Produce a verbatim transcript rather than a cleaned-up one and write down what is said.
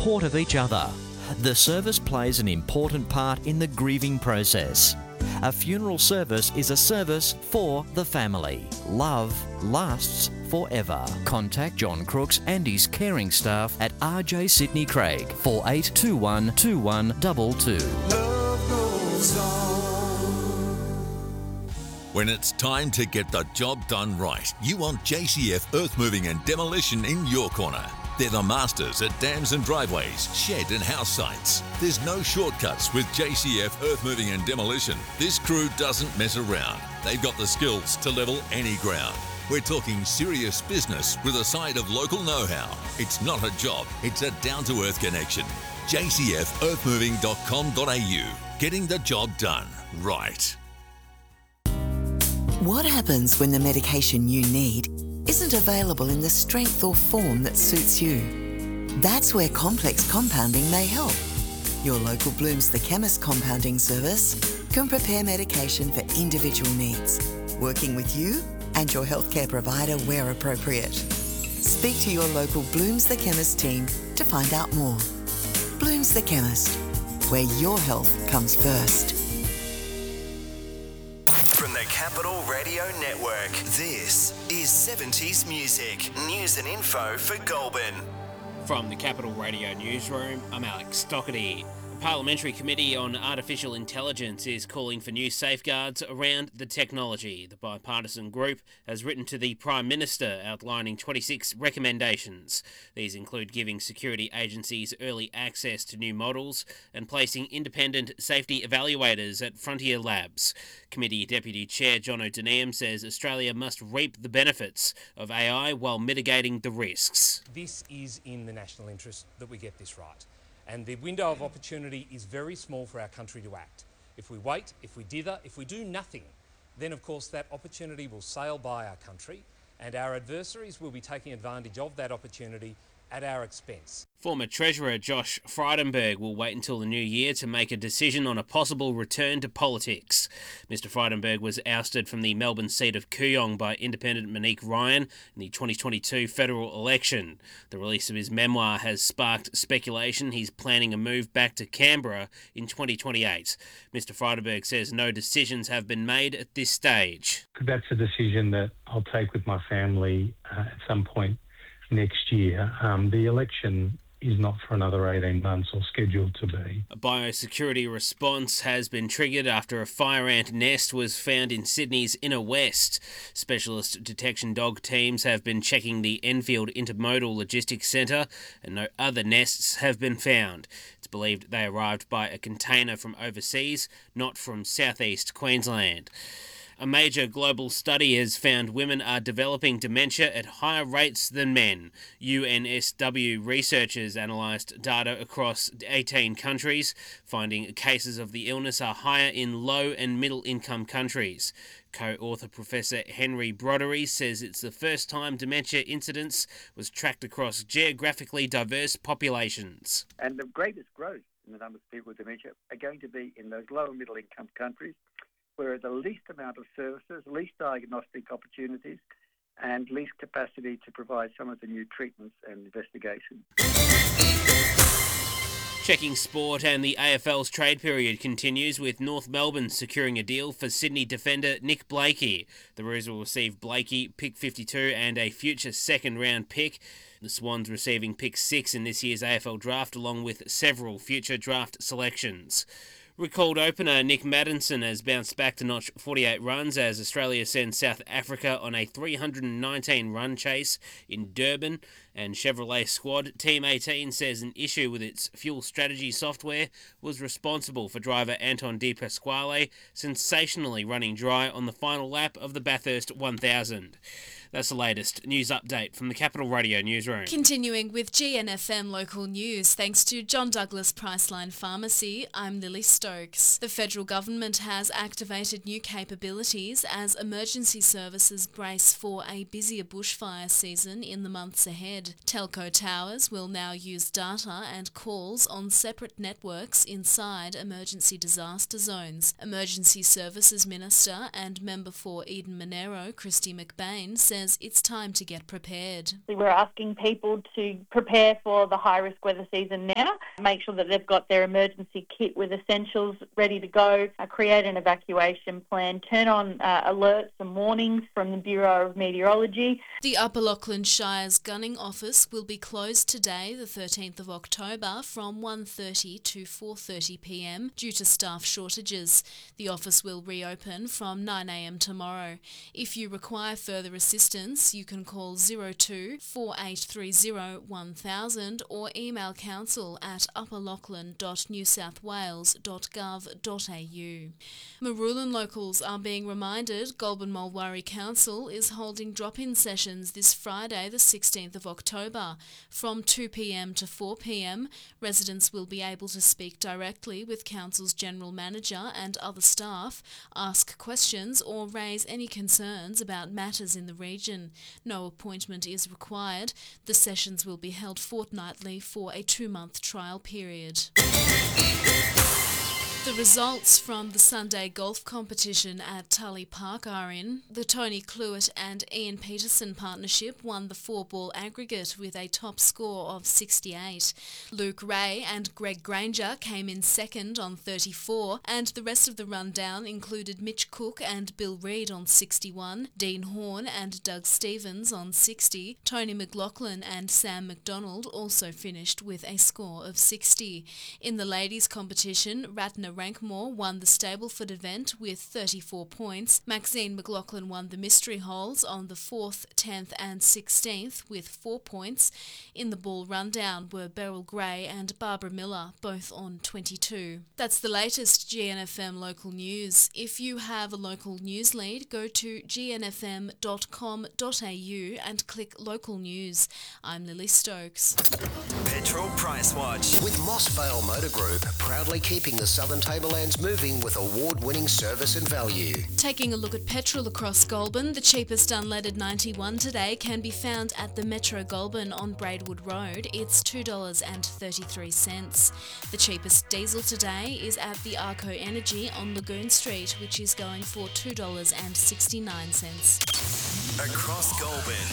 support of each other. The service plays an important part in the grieving process. A funeral service is a service for the family. Love lasts forever. Contact John Crooks and his caring staff at R J Sydney Craig, four eight two one two one two two. Love goes on. When it's time to get the job done right, you want J C F Earth Moving and Demolition in your corner. They're the masters at dams and driveways, shed and house sites. There's no shortcuts with J C F Earth Moving and Demolition. This crew doesn't mess around. They've got the skills to level any ground. We're talking serious business with a side of local know-how. It's not a job, it's a down-to-earth connection. j c f earth moving dot com dot a u. Getting the job done right. What happens when the medication you need isn't available in the strength or form that suits you? That's where complex compounding may help. Your local Blooms the Chemist compounding service can prepare medication for individual needs, working with you and your healthcare provider where appropriate. Speak to your local Blooms the Chemist team to find out more. Blooms the Chemist, where your health comes first. From the Capital Radio Network, this is seventies Music, news and info for Goulburn. From the Capital Radio Newsroom, I'm Alex Doherty. The Parliamentary Committee on Artificial Intelligence is calling for new safeguards around the technology. The bipartisan group has written to the Prime Minister outlining twenty-six recommendations. These include giving security agencies early access to new models and placing independent safety evaluators at Frontier Labs. Committee Deputy Chair John O'Donnell says Australia must reap the benefits of A I while mitigating the risks. This is in the national interest that we get this right. And the window of opportunity is very small for our country to act. If we wait, if we dither, if we do nothing, then of course that opportunity will sail by our country and our adversaries will be taking advantage of that opportunity at our expense. Former Treasurer Josh Frydenberg will wait until the new year to make a decision on a possible return to politics. Mister Frydenberg was ousted from the Melbourne seat of Kooyong by independent Monique Ryan in the twenty twenty-two federal election. The release of his memoir has sparked speculation he's planning a move back to Canberra in twenty twenty-eight. Mister Frydenberg says no decisions have been made at this stage. That's a decision that I'll take with my family uh, at some point next year. Um, the election is not for another eighteen months or scheduled to be. A biosecurity response has been triggered after a fire ant nest was found in Sydney's inner west. Specialist detection dog teams have been checking the Enfield Intermodal Logistics Centre and no other nests have been found. It's believed they arrived by a container from overseas, not from southeast Queensland. A major global study has found women are developing dementia at higher rates than men. U N S W researchers analysed data across eighteen countries, finding cases of the illness are higher in low and middle income countries. Co-author Professor Henry Brodery says it's the first time dementia incidence was tracked across geographically diverse populations. And the greatest growth in the number of people with dementia are going to be in those low and middle income countries, where the least amount of services, least diagnostic opportunities, and least capacity to provide some of the new treatments and investigation. Checking sport, and the A F L's trade period continues with North Melbourne securing a deal for Sydney defender Nick Blakey. The Roos will receive Blakey, pick fifty-two, and a future second round pick. The Swans receiving pick six in this year's A F L draft, along with several future draft selections. Recalled opener Nick Maddinson has bounced back to notch forty-eight runs as Australia sends South Africa on a three hundred nineteen run chase in Durban, and Chevrolet squad Team eighteen says an issue with its fuel strategy software was responsible for driver Anton De Pasquale sensationally running dry on the final lap of the Bathurst one thousand. That's the latest news update from the Capital Radio Newsroom. Continuing with G N F M local news, thanks to John Douglas Priceline Pharmacy, I'm Lily Stokes. The federal government has activated new capabilities as emergency services brace for a busier bushfire season in the months ahead. Telco towers will now use data and calls on separate networks inside emergency disaster zones. Emergency Services Minister and member for Eden Monero, Christy McBain, says says it's time to get prepared. We're asking people to prepare for the high-risk weather season now, make sure that they've got their emergency kit with essentials ready to go, uh, create an evacuation plan, turn on uh, alerts and warnings from the Bureau of Meteorology. The Upper Lachlan Shire's gunning office will be closed today, the thirteenth of October, from one thirty to four thirty p m due to staff shortages. The office will reopen from nine a m tomorrow. If you require further assistance, you can call zero two four eight three zero one thousand or email council at upperlachlan dot new south wales dot gov dot a u. Marulan locals are being reminded Goulburn Mulwaree Council is holding drop-in sessions this Friday, the sixteenth of October. From two p m to four p m, residents will be able to speak directly with Council's General Manager and other staff, ask questions or raise any concerns about matters in the region. No appointment is required. The sessions will be held fortnightly for a two-month trial period. The results from the Sunday golf competition at Tully Park are in. The Tony Cluett and Ian Peterson partnership won the four-ball aggregate with a top score of sixty-eight. Luke Ray and Greg Granger came in second on thirty-four, and the rest of the rundown included Mitch Cook and Bill Reid on sixty-one, Dean Horn and Doug Stevens on sixty. Tony McLaughlin and Sam McDonald also finished with a score of sixty. In the ladies' competition, Ratner Rankmore won the Stableford event with thirty-four points. Maxine McLaughlin won the mystery holes on the fourth, tenth and sixteenth with four points. In the ball rundown were Beryl Gray and Barbara Miller, both on twenty-two. That's the latest G N F M local news. If you have a local news lead, go to g n f m dot com dot a u and click local news. I'm Lily Stokes. Petrol Price Watch. With Mossvale Motor Group, proudly keeping the Southern Tablelands moving with award-winning service and value. Taking a look at petrol across Goulburn, the cheapest unleaded ninety-one today can be found at the Metro Goulburn on Braidwood Road. It's two dollars thirty-three. The cheapest diesel today is at the Arco Energy on Lagoon Street, which is going for two dollars sixty-nine. Across Goulburn,